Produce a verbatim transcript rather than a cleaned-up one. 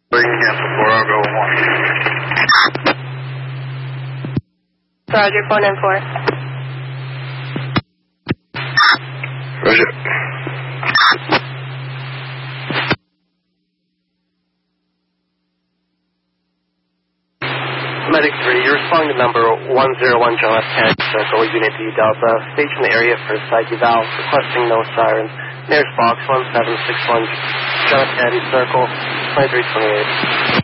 Cancel four, I'll go one. Roger, four nine four. Roger. Medic three, you're responding to number one zero one John F. Kennedy Circle, Unit D Delta. Station the area for psych eval, requesting no sirens. Nearest box one seven six one John F. Kennedy Circle, twenty-three twenty-eight.